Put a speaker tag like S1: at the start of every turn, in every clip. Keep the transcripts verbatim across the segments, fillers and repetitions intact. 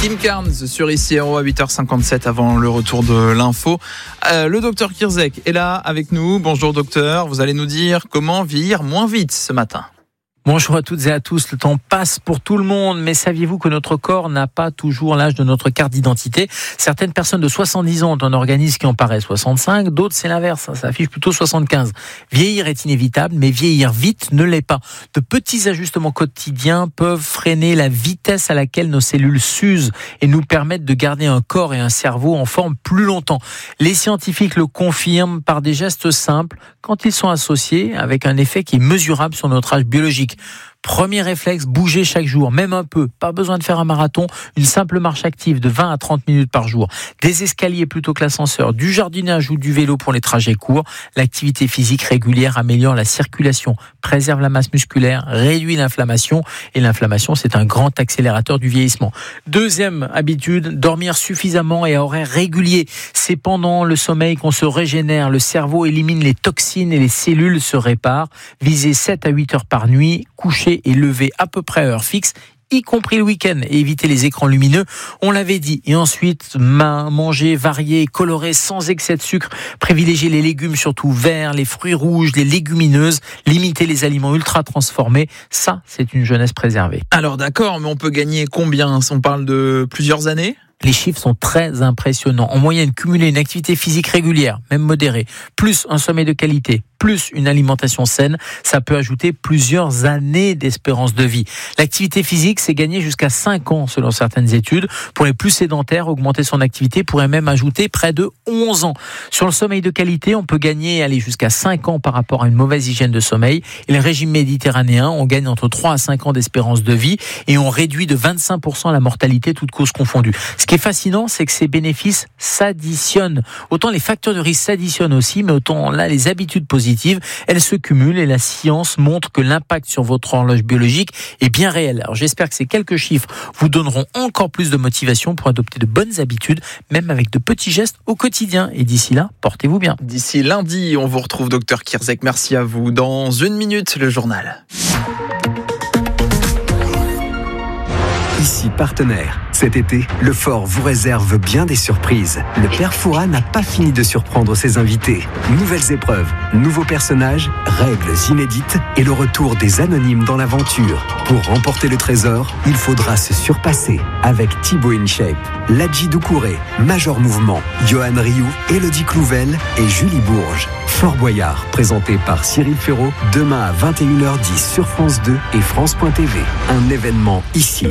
S1: Kim Carnes sur Ici Héros à huit heures cinquante-sept avant le retour de l'info. Euh, le docteur Kierzek est là avec nous. Bonjour docteur, vous allez nous dire comment vieillir moins vite ce matin.
S2: Bonjour à toutes et à tous, le temps passe pour tout le monde, mais saviez-vous que notre corps n'a pas toujours l'âge de notre carte d'identité ? Certaines personnes de soixante-dix ans ont un organisme qui en paraît soixante-cinq, d'autres c'est l'inverse, ça affiche plutôt soixante-quinze. Vieillir est inévitable, mais vieillir vite ne l'est pas. De petits ajustements quotidiens peuvent freiner la vitesse à laquelle nos cellules s'usent et nous permettent de garder un corps et un cerveau en forme plus longtemps. Les scientifiques le confirment par des gestes simples quand ils sont associés avec un effet qui est mesurable sur notre âge biologique. Premier réflexe, bouger chaque jour, même un peu. Pas besoin de faire un marathon, une simple marche active de vingt à trente minutes par jour. Des escaliers plutôt que l'ascenseur, du jardinage ou du vélo pour les trajets courts. L'activité physique régulière améliore la circulation, préserve la masse musculaire, réduit l'inflammation. Et l'inflammation, c'est un grand accélérateur du vieillissement. Deuxième habitude, dormir suffisamment et à horaires réguliers. C'est pendant le sommeil qu'on se régénère. Le cerveau élimine les toxines et les cellules se réparent. Visez sept à huit heures par nuit, coucher et lever à peu près à heure fixe, y compris le week-end, et éviter les écrans lumineux, on l'avait dit. Et ensuite, manger varié, coloré, sans excès de sucre, privilégier les légumes surtout verts, les fruits rouges, les légumineuses, limiter les aliments ultra transformés, ça c'est une jeunesse préservée.
S1: Alors d'accord, mais on peut gagner combien ? On parle de plusieurs années ?
S2: Les chiffres sont très impressionnants. En moyenne, cumuler une activité physique régulière, même modérée, plus un sommeil de qualité, plus une alimentation saine, ça peut ajouter plusieurs années d'espérance de vie. L'activité physique, c'est gagner jusqu'à cinq ans selon certaines études. Pour les plus sédentaires, augmenter son activité pourrait même ajouter près de onze ans. Sur le sommeil de qualité, on peut gagner et aller jusqu'à cinq ans par rapport à une mauvaise hygiène de sommeil. Et le régime méditerranéen, on gagne entre trois à cinq ans d'espérance de vie et on réduit de vingt-cinq pour cent la mortalité, toutes causes confondues. Ce qui est fascinant, c'est que ces bénéfices s'additionnent. Autant les facteurs de risque s'additionnent aussi, mais autant là, les habitudes positives, elles se cumulent et la science montre que l'impact sur votre horloge biologique est bien réel. Alors j'espère que ces quelques chiffres vous donneront encore plus de motivation pour adopter de bonnes habitudes, même avec de petits gestes au quotidien. Et d'ici là, portez-vous bien.
S1: D'ici lundi, on vous retrouve docteur Kierzek. Merci à vous. Dans une minute, le journal.
S3: Ici partenaire. Cet été, le Fort vous réserve bien des surprises. Le Père Fouras n'a pas fini de surprendre ses invités. Nouvelles épreuves, nouveaux personnages, règles inédites et le retour des anonymes dans l'aventure. Pour remporter le trésor, il faudra se surpasser avec Thibaut InShape, Ladji Doucouré, Major Mouvement, Johan Rioux, Élodie Clouvel et Julie Bourges. Fort Boyard, présenté par Cyril Ferraud, demain à vingt et une heures dix sur France deux et France point T V. Un événement ici.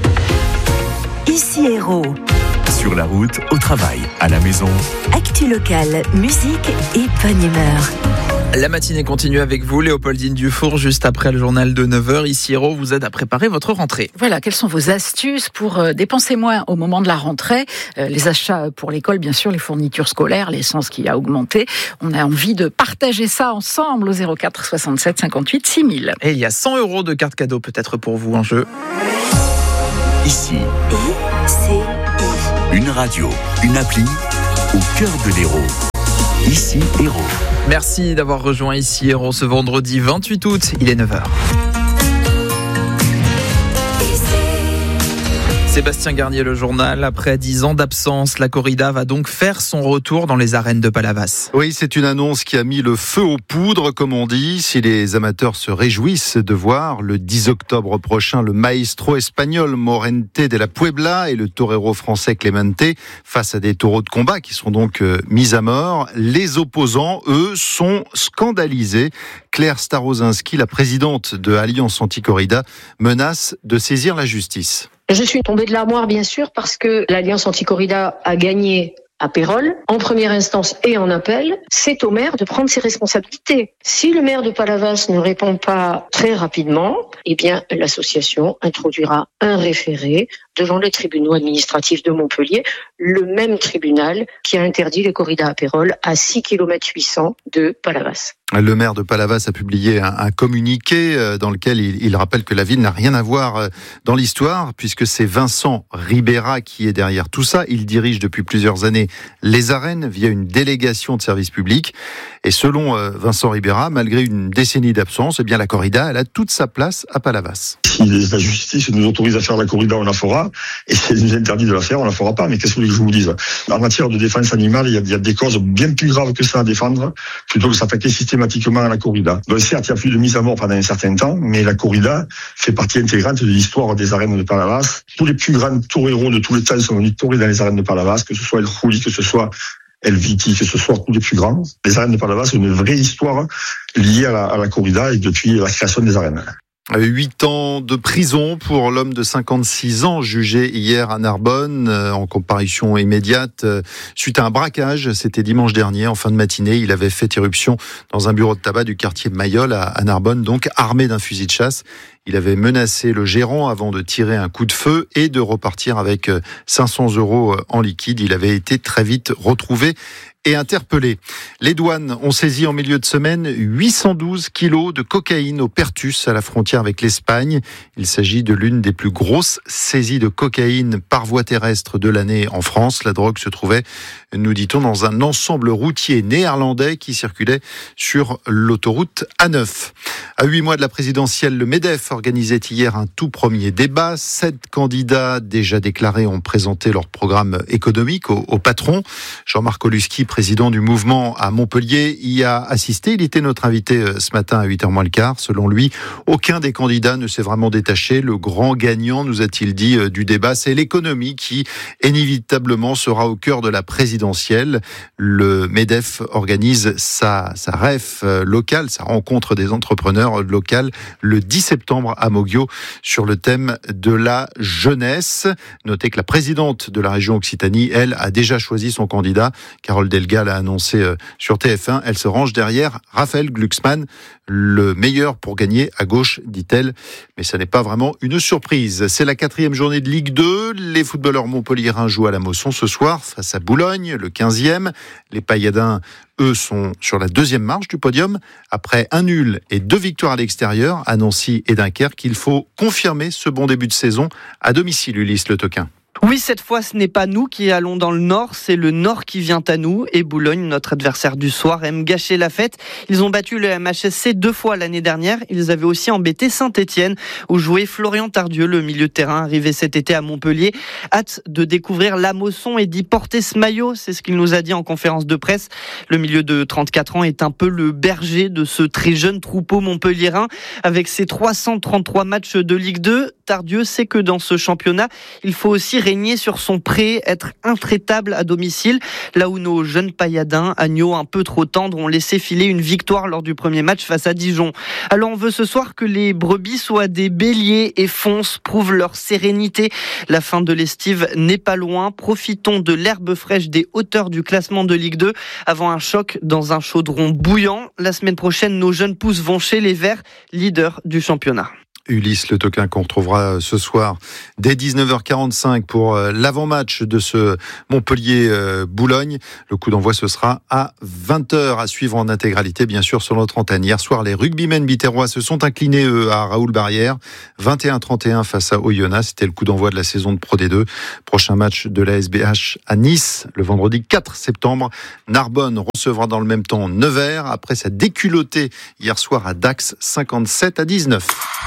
S4: Ici Héros.
S5: Sur la route, au travail, à la maison.
S4: Actu locale, musique et bonne humeur.
S1: La matinée continue avec vous, Léopoldine Dufour, juste après le journal de neuf heures. Ici Héros vous aide à préparer votre rentrée.
S6: Voilà, quelles sont vos astuces pour euh, dépenser moins au moment de la rentrée ? euh, Les achats pour l'école, bien sûr, les fournitures scolaires, l'essence qui a augmenté. On a envie de partager ça ensemble au zéro quatre soixante-sept cinquante-huit six mille.
S1: Et il y a cent euros de cartes cadeaux peut-être pour vous en jeu.
S5: Ici,
S4: I C I.
S5: une radio, une appli au cœur de l'Hérault. Ici Héros.
S1: Merci d'avoir rejoint Ici Héros ce vendredi vingt-huit août, il est neuf heures. Sébastien Garnier, le journal. Après dix ans d'absence, la corrida va donc faire son retour dans les arènes de Palavas.
S7: Oui, c'est une annonce qui a mis le feu aux poudres, comme on dit. Si les amateurs se réjouissent de voir le dix octobre prochain le maestro espagnol Morente de la Puebla et le torero français Clemente face à des taureaux de combat qui sont donc euh, mis à mort, les opposants, eux, sont scandalisés. Claire Starosinski, la présidente de Alliance Anti-Corrida, menace de saisir la justice.
S8: Je suis tombée de l'armoire, bien sûr, parce que l'Alliance Anti-Corrida a gagné à Pérols, en première instance et en appel. C'est au maire de prendre ses responsabilités. Si le maire de Palavas ne répond pas très rapidement, eh bien, l'association introduira un référé devant les tribunaux administratifs de Montpellier, le même tribunal qui a interdit les corridas à Pérols à six kilomètres huit cents de Palavas.
S7: Le maire de Palavas a publié un, un communiqué dans lequel il, il rappelle que la ville n'a rien à voir dans l'histoire, puisque c'est Vincent Ribera qui est derrière tout ça. Il dirige depuis plusieurs années les arènes via une délégation de service public. Et selon Vincent Ribera, malgré une décennie d'absence, eh bien la corrida, elle a toute sa place à Palavas.
S9: Si la justice nous autorise à faire la corrida, on la fera. pas, et si elle nous interdit de la faire, on la fera pas. Mais qu'est-ce que je vous dise? En matière de défense animale, il y, a, il y a des causes bien plus graves que ça à défendre, plutôt que s'attaquer systématiquement à la corrida. Donc certes, il y a plus de mise à mort pendant un certain temps, mais la corrida fait partie intégrante de l'histoire des arènes de Palavas. Tous les plus grands toreros de tous les temps sont venus torer dans les arènes de Palavas, que ce soit El Juli, que ce soit El Viti, que ce soit tous les plus grands. Les arènes de Palavas, c'est une vraie histoire liée à la, à la corrida et depuis la création des arènes.
S7: Huit ans de prison pour l'homme de cinquante-six ans jugé hier à Narbonne en comparution immédiate suite à un braquage. C'était dimanche dernier en fin de matinée. Il avait fait irruption dans un bureau de tabac du quartier Mayol à Narbonne, donc armé d'un fusil de chasse. Il avait menacé le gérant avant de tirer un coup de feu et de repartir avec cinq cents euros en liquide. Il avait été très vite retrouvé et interpellé. Les douanes ont saisi en milieu de semaine huit cent douze kilos de cocaïne au Pertus à la frontière avec l'Espagne. Il s'agit de l'une des plus grosses saisies de cocaïne par voie terrestre de l'année en France. La drogue se trouvait, nous dit-on, dans un ensemble routier néerlandais qui circulait sur l'autoroute A neuf. À huit mois de la présidentielle, le MEDEF organisait hier un tout premier débat. Sept candidats déjà déclarés ont présenté leur programme économique au, au patron. Jean-Marc Oluski, président du mouvement à Montpellier, y a assisté. Il était notre invité ce matin à huit heures moins le quart. Selon lui, aucun des candidats ne s'est vraiment détaché. Le grand gagnant, nous a-t-il dit, du débat, c'est l'économie qui, inévitablement, sera au cœur de la présidentielle. Le MEDEF organise sa, sa R E F locale, sa rencontre des entrepreneurs locales, le dix septembre à Moguio, sur le thème de la jeunesse. Notez que la présidente de la région Occitanie, elle, a déjà choisi son candidat. Carole Delga l'a annoncé sur T F un. Elle se range derrière Raphaël Glucksmann, le meilleur pour gagner à gauche, dit-elle. Mais ça n'est pas vraiment une surprise. C'est la quatrième journée de Ligue deux. Les footballeurs montpelliérains jouent à la Mosson ce soir face à Boulogne, le quinzième. Les Payadins, eux, sont sur la deuxième marche du podium. Après un nul et deux victoires à l'extérieur, à Nancy et Dunkerque, il faut confirmer ce bon début de saison à domicile, Ulysse Le Toquin.
S10: Oui, cette fois, ce n'est pas nous qui allons dans le Nord, c'est le Nord qui vient à nous. Et Boulogne, notre adversaire du soir, aime gâcher la fête. Ils ont battu le M H S C deux fois l'année dernière. Ils avaient aussi embêté Saint-Étienne, où jouait Florian Tardieu, le milieu de terrain arrivé cet été à Montpellier. Hâte de découvrir la Mosson et d'y porter ce maillot, c'est ce qu'il nous a dit en conférence de presse. Le milieu de trente-quatre ans est un peu le berger de ce très jeune troupeau montpelliérain. Avec ses trois cent trente-trois matchs de Ligue deux, Tardieu sait que dans ce championnat, il faut aussi régner sur son pré, être intraitable à domicile, là où nos jeunes pailladins, agneaux un peu trop tendres, ont laissé filer une victoire lors du premier match face à Dijon. Alors on veut ce soir que les brebis soient des béliers et foncent, prouvent leur sérénité. La fin de l'estive n'est pas loin. Profitons de l'herbe fraîche des hauteurs du classement de Ligue deux avant un choc dans un chaudron bouillant. La semaine prochaine, nos jeunes pousses vont chez les Verts, leaders du championnat.
S7: Ulysse Le Toquin qu'on retrouvera ce soir dès dix-neuf heures quarante-cinq pour l'avant-match de ce Montpellier-Boulogne. Le coup d'envoi, ce sera à vingt heures, à suivre en intégralité, bien sûr, sur notre antenne. Hier soir, les rugbymen biterrois se sont inclinés eux, à Raoul-Barrière, vingt et un à trente et un face à Oyonnax. C'était le coup d'envoi de la saison de Pro D deux. Prochain match de la S B H à Nice, le vendredi quatre septembre. Narbonne recevra dans le même temps Nevers, après sa déculottée hier soir à Dax, cinquante-sept à dix-neuf.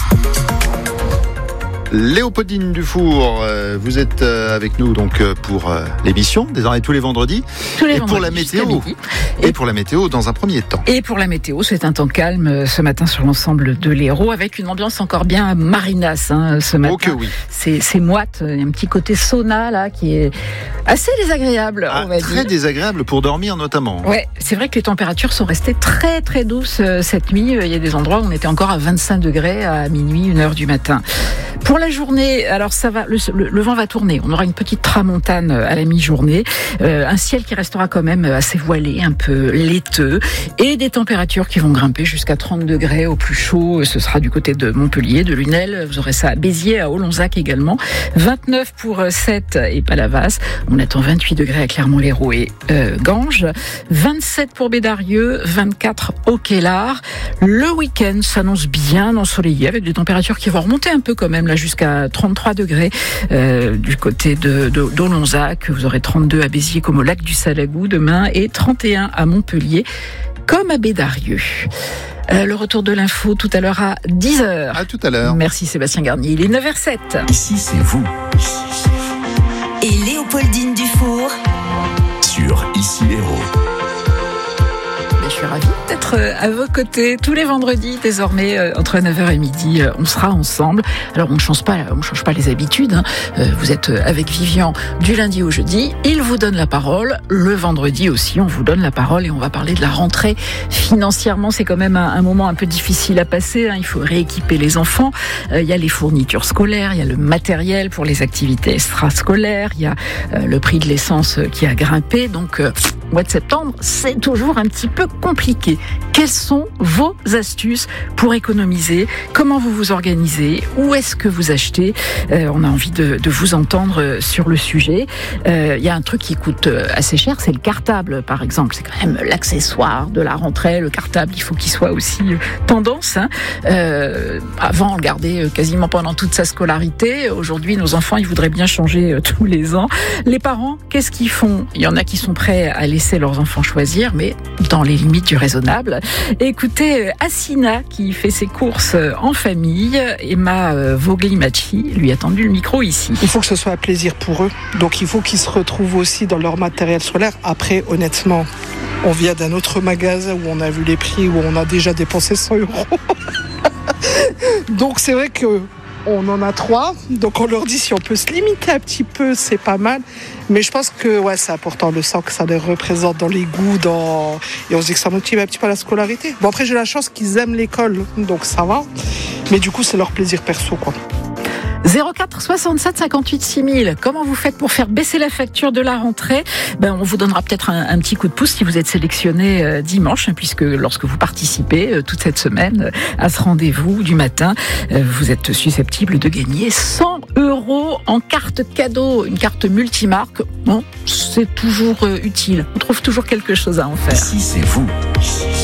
S7: Léopoldine Dufour, vous êtes avec nous donc pour l'émission, désormais tous les vendredis,
S6: tous les
S7: et
S6: vendredis,
S7: pour la météo, et, et pour la météo dans un premier temps.
S6: Et pour la météo, c'est un temps calme ce matin sur l'ensemble de l'Hérault, avec une ambiance encore bien marinasse hein, ce matin.
S7: Oh que oui.
S6: C'est, c'est moite, il y a un petit côté sauna là qui est assez désagréable.
S7: Ah,
S6: on va
S7: très
S6: dire.
S7: désagréable pour dormir notamment.
S6: Ouais, c'est vrai que les températures sont restées très très douces cette nuit. Il y a des endroits où on était encore à vingt-cinq degrés à minuit, une heure du matin. Pour la journée, alors ça va, le, le, le vent va tourner. On aura une petite tramontane à la mi-journée, euh, un ciel qui restera quand même assez voilé, un peu laiteux, et des températures qui vont grimper jusqu'à trente degrés au plus chaud. Ce sera du côté de Montpellier, de Lunel. Vous aurez ça à Béziers, à Olonzac également. vingt-neuf pour Sète et Palavas. On attend vingt-huit degrés à Clermont-Lérault et euh, Ganges. vingt-sept pour Bédarieux, vingt-quatre au Quélard. Le week-end s'annonce bien ensoleillé avec des températures qui vont remonter un peu quand même là jusqu'à trente-trois degrés euh, du côté de, de d'Olonzac. Vous aurez trente-deux à Béziers comme au lac du Salagou demain et trente et un à Montpellier comme à Bédarieux. Euh, le retour de l'info tout à l'heure à dix heures.
S7: À tout à l'heure.
S6: Merci Sébastien Garnier, il est neuf heures zéro sept.
S5: Ici, c'est vous.
S4: Et Léopoldine Dufour
S5: Sur Ici l'Héros.
S6: Je suis ravie d'être à vos côtés tous les vendredis désormais entre neuf heures et midi. On sera ensemble. Alors on ne change pas, on change pas les habitudes. Vous êtes avec Vivian du lundi au jeudi. Il vous donne la parole. Le vendredi aussi, on vous donne la parole et on va parler de la rentrée. Financièrement, c'est quand même un, un moment un peu difficile à passer. Il faut rééquiper les enfants. Il y a les fournitures scolaires, il y a le matériel pour les activités extrascolaires, il y a le prix de l'essence qui a grimpé. Donc, mois de septembre, c'est toujours un petit peu compliqué. Quelles sont vos astuces pour économiser? Comment vous vous organisez? Où est-ce que vous achetez? euh, On a envie de, de vous entendre sur le sujet. Il euh, y a un truc qui coûte assez cher, c'est le cartable, par exemple. C'est quand même l'accessoire de la rentrée. Le cartable, il faut qu'il soit aussi tendance. Hein. Euh, avant, on le gardait quasiment pendant toute sa scolarité. Aujourd'hui, nos enfants, ils voudraient bien changer tous les ans. Les parents, qu'est-ce qu'ils font? Il y en a qui sont prêts à laisser leurs enfants choisir, mais dans les limites du raisonnable. Écoutez, Assina, qui fait ses courses en famille, Emma Vogli-Machi lui a tendu le micro ici.
S11: Il faut que ce soit un plaisir pour eux, donc il faut qu'ils se retrouvent aussi dans leur matériel scolaire. Après, honnêtement, on vient d'un autre magasin où on a vu les prix, où on a déjà dépensé cent euros. Donc c'est vrai que on en a trois, donc on leur dit si on peut se limiter un petit peu, c'est pas mal. Mais je pense que ouais, c'est important, le sang que ça les représente dans les goûts, dans... et on se dit que ça motive un petit peu la scolarité. Bon, après j'ai la chance qu'ils aiment l'école, donc ça va. Mais du coup, c'est leur plaisir perso, quoi.
S6: zéro quatre soixante-sept cinquante-huit six mille. Comment vous faites pour faire baisser la facture de la rentrée? Ben, on vous donnera peut-être un, un petit coup de pouce si vous êtes sélectionné euh, dimanche, hein, puisque lorsque vous participez euh, toute cette semaine euh, à ce rendez-vous du matin, euh, vous êtes susceptible de gagner cent euros en carte cadeau, une carte multimarque. Bon, c'est toujours euh, utile. On trouve toujours quelque chose à en faire.
S5: Ici, c'est vous.